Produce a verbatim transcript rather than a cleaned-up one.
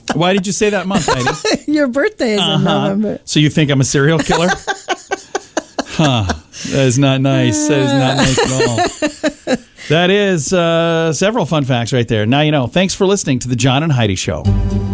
Why did you say that month, Heidi? Your birthday is uh-huh. in November. So you think I'm a serial killer? Huh. That is not nice. That is not nice at all. That is uh, several fun facts right there. Now you know. Thanks for listening to the John and Heidi Show.